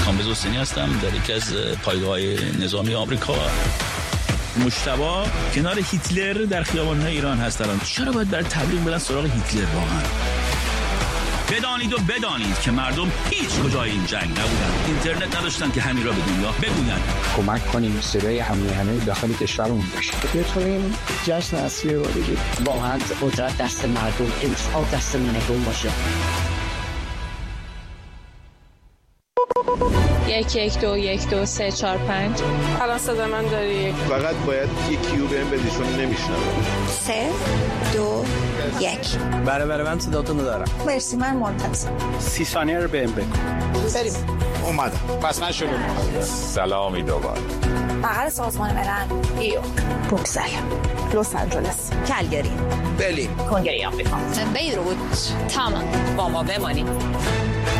کامبیز حسینی هستم در یکی از پایگاه‌های نظامی آمریکا. مجتبی کنار هیتلر در خیابان‌های ایران هست الان. چرا باید برای تبلیغ برن سراغ هیتلر واقعا؟ بدانید که مردم هیچ کجای این جنگ نبودن. اینترنت نداشتن که همین را به دنیا بگوین. کمک کنیم صدای همه داخل کشورمون باشه. بتونیم جشن اصلی رو بگیریم. واقعا قدرت دست مردم، انتخاب دست مردم باشه. 1 1 2 1 2 3 4 5. الان صدا من داری. فقط باید یک کیو بهم بدی چون نمیشنوم. 3 2 1. برای من صداتون رو دارم. مرسی، من منتظرم. 30 ثانیه رو بهم بگو. بریم. اومدم. پس من شروع می‌کنم. سلامی دوباره. بغل سازمان ملل، نیویورک، بروکسل، لس آنجلس، کلگری، برلین، کنگره آمریکا، بیروت، تمام. با ما بمانید.